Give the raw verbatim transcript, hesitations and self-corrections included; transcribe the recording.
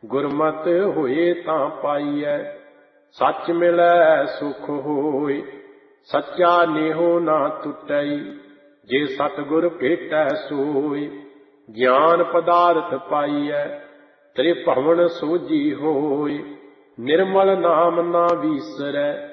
ਗੁਰਮਤਿ ਹੋਏ ਤਾਂ ਪਾਈਐ। ਸੱਚ ਮਿਲੈ ਸੁਖ ਹੋਇ, ਸੱਚਾ ਨੇਹੋ ਨਾ ਟੁੱਟਈ। ਜੇ ਸਤਿਗੁਰ ਭੇਟੈ ਸੋਇ, ਗਿਆਨ ਪਦਾਰਥ ਪਾਈਐ। ਤ੍ਰਿਭਵਨ ਸੋਝੀ ਹੋਇ, ਨਿਰਮਲ ਨਾਮ ਨਾ ਵੀਸਰੈ।